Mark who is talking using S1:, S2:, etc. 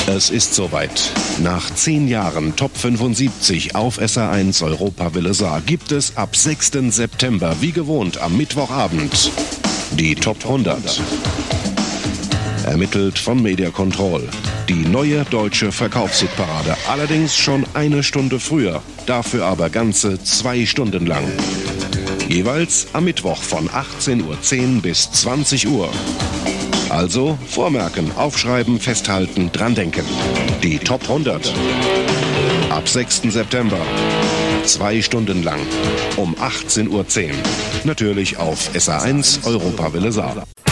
S1: Es ist soweit. Nach 10 Jahren Top 75 auf SA1 Europawille Saar gibt es ab 6. September wie gewohnt am Mittwochabend die Top 100. Ermittelt von Media Control. Die neue deutsche Verkaufshitparade. Allerdings schon eine Stunde früher. Dafür aber ganze 2 Stunden lang. Jeweils am Mittwoch von 18:10 Uhr bis 20 Uhr. Also vormerken, aufschreiben, festhalten, dran denken. Die Top 100. Ab 6. September. 2 Stunden lang. Um 18:10 Uhr. Natürlich auf SA1 Europawille Saar.